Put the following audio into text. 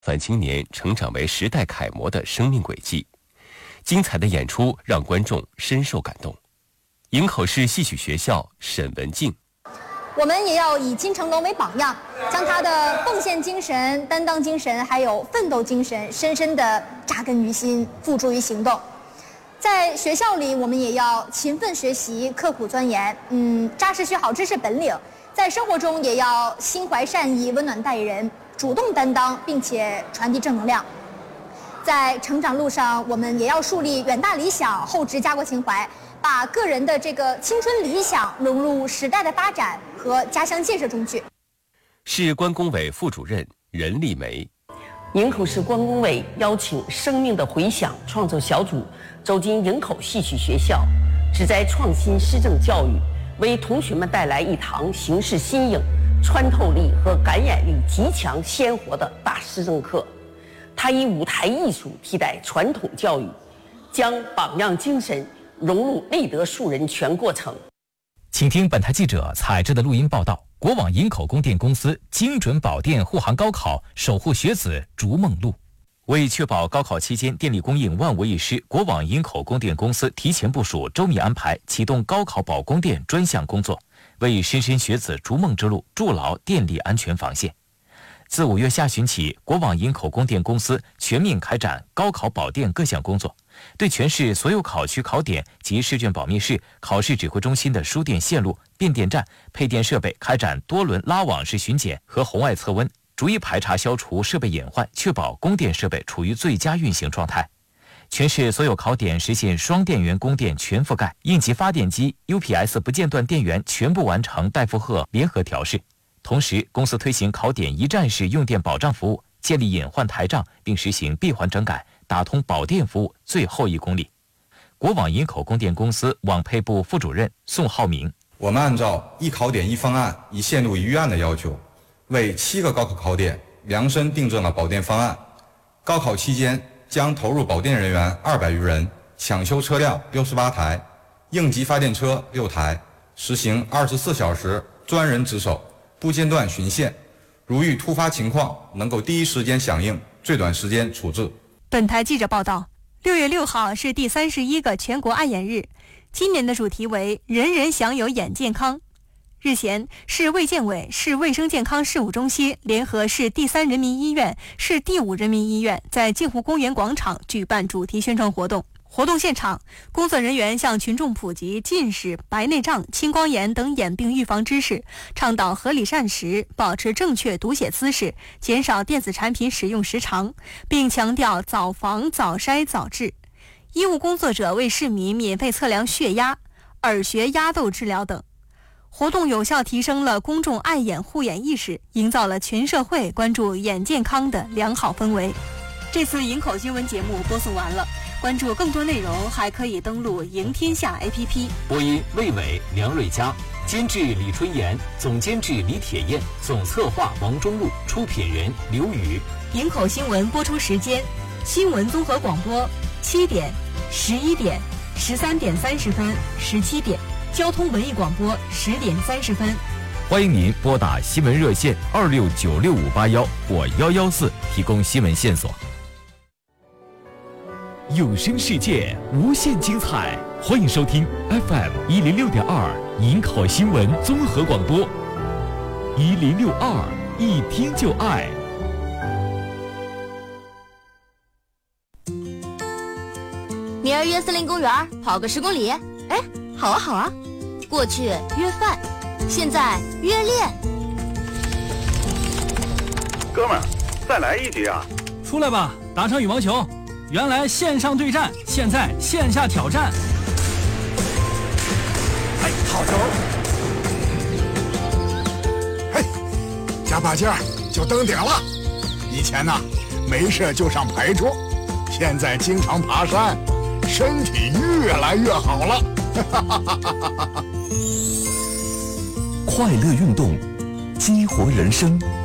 范青年成长为时代楷模的生命轨迹。精彩的演出让观众深受感动。营口市戏曲学校沈文静， 我们也要以金城龙为榜样，将他的奉献精神、担当精神还有奋斗精神深深地扎根于心，付诸于行动。在学校里，我们也要勤奋学习、刻苦钻研，扎实学好知识本领。在生活中也要心怀善意、温暖待人，主动担当，并且传递正能量。在成长路上，我们也要树立远大理想，厚植家国情怀，把个人的这个青春理想融入时代的发展和家乡建设中去。 市关工委副主任任丽梅， 营口市关工委邀请生命的回响创作小组走进营口戏曲学校，旨在创新施政教育，为同学们带来一堂形式新颖、穿透力和感染力极强、鲜活的大施政课。它以舞台艺术替代传统教育，将榜样精神融入立德树人全过程。 请听本台记者采制的录音报道：国网营口供电公司精准保电护航高考，守护学子逐梦路。为确保高考期间电力供应万无一失，国网营口供电公司提前部署、周密安排，启动高考保供电专项工作，为莘莘学子逐梦之路筑牢电力安全防线。自5月下旬起，国网营口供电公司全面开展高考保电各项工作，对全市所有考区考点及试卷保密室、考试指挥中心的输电线路、变电站、配电设备开展多轮拉网式巡检和红外测温，逐一排查消除设备隐患，确保供电设备处于最佳运行状态。全市所有考点实现双电源供电全覆盖，应急发电机、UPS 不间断电源全部完成带负荷联合调试。同时，公司推行考点一站式用电保障服务，建立隐患台账，并实行闭环整改，打通保电服务最后1公里。国网营口供电公司网配部副主任宋浩明， 我们按照一考点一方案、一线路一预案的要求，为7个高考考点量身定制了保电方案。高考期间将投入保电人员200余人，抢修车辆68台，应急发电车6台，实行24小时专人值守，不间断巡线，如遇突发情况能够第一时间响应，最短时间处置。 本台记者报道，6月6号是第31个全国爱眼日，今年的主题为人人享有眼健康。日前，市卫健委、市卫生健康事务中心联合市第3人民医院、市第5人民医院在镜湖公园广场举办主题宣传活动。活动现场，工作人员向群众普及近视、白内障、青光眼等眼病预防知识，倡导合理膳食，保持正确读写姿势，减少电子产品使用时长，并强调早防、早筛、早治。医务工作者为市民免费测量血压、耳穴压窦治疗等。活动有效提升了公众爱眼护眼意识，营造了全社会关注眼健康的良好氛围。这次营口新闻节目播送完了，关注更多内容还可以登录赢天下 APP。 播音魏伟、梁瑞佳，监制李春妍，总监制李铁燕，总策划王中路，出品人刘宇。 营口新闻播出时间：新闻综合广播7点、11点、13点30分、17点；交通文艺广播10点30分。 欢迎您拨打新闻热线26965581或114提供新闻线索。有声世界无限精彩，欢迎收听 FM 106.2营口新闻综合广播，1062一听就爱。 明儿约森林公园跑个10公里，哎，好啊好啊。过去约饭，现在约练。 哥们儿，再来一局啊！ 出来吧，打场羽毛球。原来线上对战，现在线下挑战。 哎，好球！ 嘿，加把劲儿就登顶了。以前呢，没事就上牌桌，现在经常爬山，身体越来越好了。 快乐运动，激活人生。